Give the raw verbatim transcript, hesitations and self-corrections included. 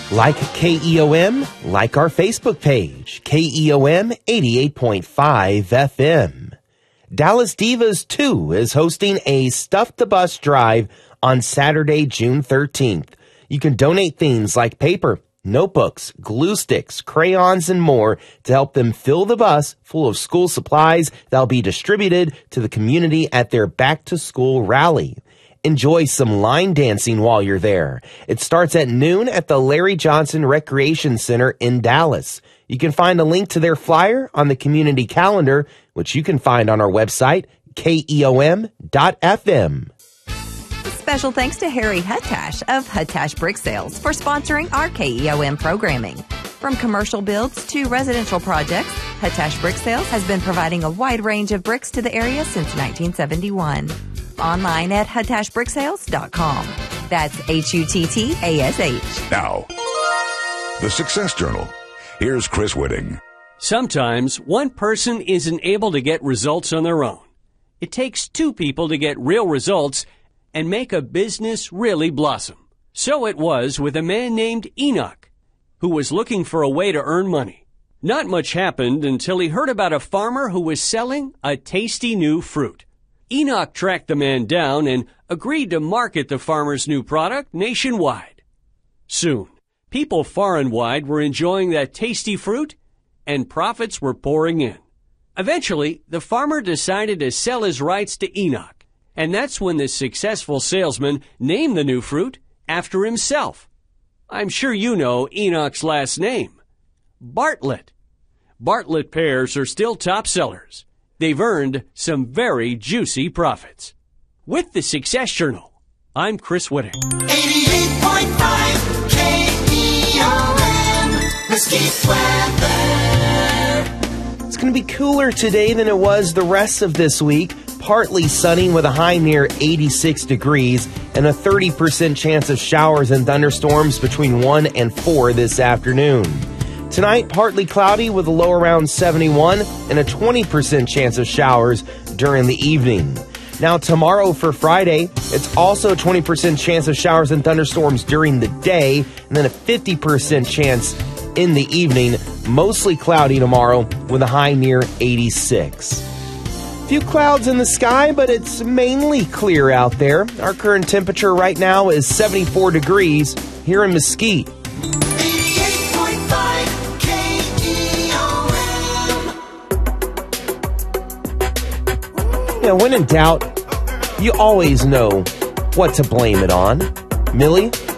Like K E O M, like our Facebook page, K E O M eighty-eight point five F M. Dallas Divas two is hosting a Stuff the Bus drive on Saturday, June thirteenth. You can donate things like paper, notebooks, glue sticks, crayons, and more to help them fill the bus full of school supplies that'll be distributed to the community at their back-to-school rally. Enjoy some line dancing while you're there. It starts at noon at the Larry Johnson Recreation Center in Dallas. You can find a link to their flyer on the community calendar, which you can find on our website, K E O M dot F M. Special thanks to Harry Huttash of Huttash Brick Sales for sponsoring our K E O M programming. From commercial builds to residential projects, Huttash Brick Sales has been providing a wide range of bricks to the area since nineteen seventy-one. Online at huttash brick sales dot com. That's H U T T A S H. Now, the Success Journal. Here's Chris Whitting. Sometimes one person isn't able to get results on their own. It takes two people to get real results and make a business really blossom. So it was with a man named Enoch, who was looking for a way to earn money. Not much happened until he heard about a farmer who was selling a tasty new fruit. Enoch tracked the man down and agreed to market the farmer's new product nationwide. Soon, people far and wide were enjoying that tasty fruit, and profits were pouring in. Eventually, the farmer decided to sell his rights to Enoch, and that's when the successful salesman named the new fruit after himself. I'm sure you know Enoch's last name, Bartlett. Bartlett pears are still top sellers. They've earned some very juicy profits. With the Success Journal, I'm Chris Whitting. eighty-eight point five K E O M, Mesquite weather. It's going to be cooler today than it was the rest of this week. Partly sunny with a high near eighty-six degrees and a thirty percent chance of showers and thunderstorms between one and four this afternoon. Tonight, partly cloudy with a low around seventy-one and a twenty percent chance of showers during the evening. Now, tomorrow for Friday, it's also a twenty percent chance of showers and thunderstorms during the day, and then a fifty percent chance in the evening. Mostly cloudy tomorrow with a high near eighty-six. Few clouds in the sky, but it's mainly clear out there. Our current temperature right now is seventy-four degrees here in Mesquite. eighty-eight point five K E O M. Yeah, when in doubt, you always know what to blame it on. Millie?